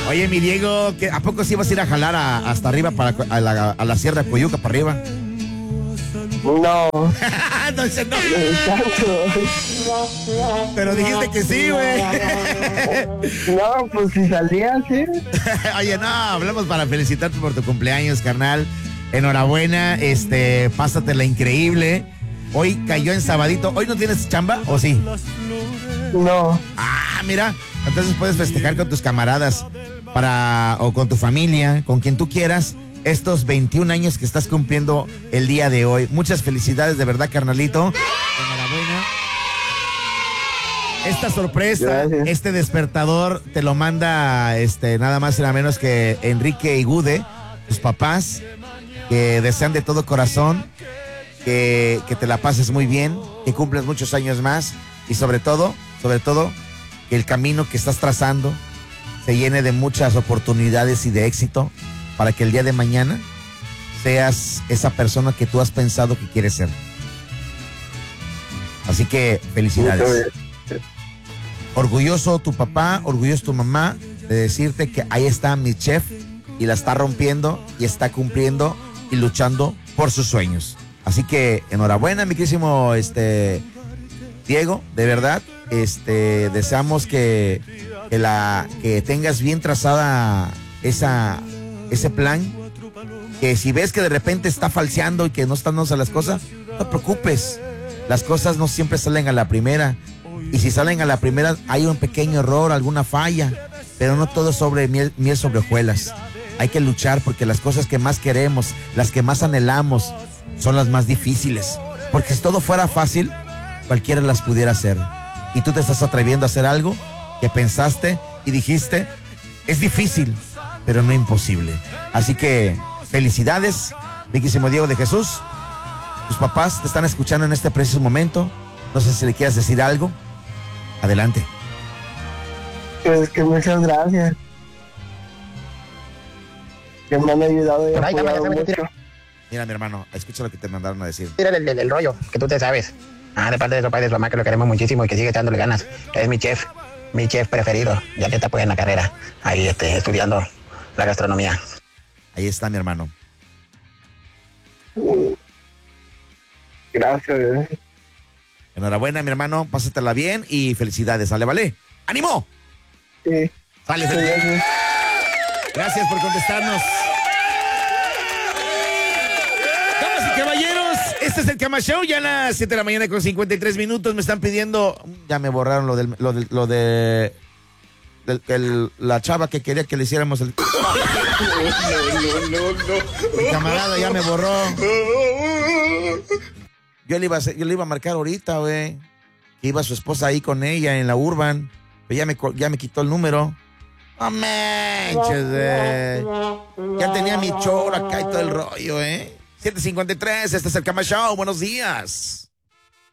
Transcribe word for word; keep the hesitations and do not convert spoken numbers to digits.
Oye, mi Diego, ¿qué- ¿a poco sí vas a ir a jalar a- hasta arriba para a la, a la Sierra de Coyuca para arriba? No. Entonces no. Exacto. Pero dijiste que sí, güey. No, pues si salía, sí. Oye, no, hablamos para felicitarte por tu cumpleaños, carnal. Enhorabuena, este, pásatela increíble. Hoy cayó en sabadito. ¿Hoy no tienes chamba o sí? No. Ah, mira, entonces puedes festejar con tus camaradas para o con tu familia, con quien tú quieras, estos veintiún años que estás cumpliendo el día de hoy. Muchas felicidades, de verdad, carnalito. Enhorabuena. Esta sorpresa, Gracias. este despertador te lo manda este nada más y nada menos que Enrique y Gude, tus papás, que desean de todo corazón que, que te la pases muy bien, que cumplas muchos años más y sobre todo, sobre todo, que el camino que estás trazando se llene de muchas oportunidades y de éxito para que el día de mañana seas esa persona que tú has pensado que quieres ser. Así que felicidades. Orgulloso tu papá, orgulloso tu mamá de decirte que ahí está mi chef y la está rompiendo y está cumpliendo y luchando por sus sueños. Así que enhorabuena, mi querísimo este, Diego, de verdad. Este, deseamos que, que, la, que tengas bien trazada esa, ese plan. Que si ves que de repente está falseando y que no están dándose las cosas, no te preocupes. Las cosas no siempre salen a la primera. Y si salen a la primera, hay un pequeño error, alguna falla. Pero no todo sobre miel, miel sobre hojuelas. Hay que luchar porque las cosas que más queremos, las que más anhelamos, son las más difíciles. Porque si todo fuera fácil, cualquiera las pudiera hacer. Y tú te estás atreviendo a hacer algo que pensaste y dijiste, es difícil, pero no imposible. Así que felicidades, Viquísimo Diego de Jesús. Tus papás te están escuchando en este preciso momento. No sé si le quieras decir algo. Adelante. Pues que muchas gracias. Que me han ayudado y Por ahí, apoyado cámara, mucho. Mira, mi hermano, escucha lo que te mandaron a decir. Tira el, el, el rollo, que tú te sabes. Ah, de parte de su padre y de su mamá, que lo queremos muchísimo y que sigue echándole ganas. Es mi chef, mi chef preferido, ya que está pues en la carrera, ahí este, estudiando la gastronomía. Ahí está, mi hermano. Gracias, bebé. Enhorabuena, mi hermano, pásatela bien y felicidades. Sale, vale. ¡Ánimo! Sí. Sale, Sí, sale. gracias. Gracias por contestarnos. Damas y caballeros, este es el Cama Show, ya a las siete de la mañana con cincuenta y tres minutos. Me están pidiendo, ya me borraron lo del, lo del, lo de, del- el- la chava que quería que le hiciéramos el... Mi camarada ya me borró. Yo le iba a, hacer- yo le iba a marcar ahorita, güey. Que iba su esposa ahí con ella en la Urban. Pero ya me, co- ya me quitó el número. No manches, eh. Ya tenía mi choro acá y todo el rollo, ¿eh? siete cincuenta y tres, este es el Cama Show. Buenos días.